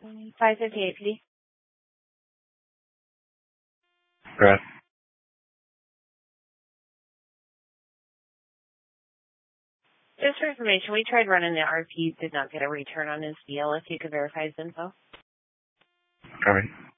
558, please. Good. Just for information, we tried running the RP, did not get a return on his deal. If you could verify his info. All right.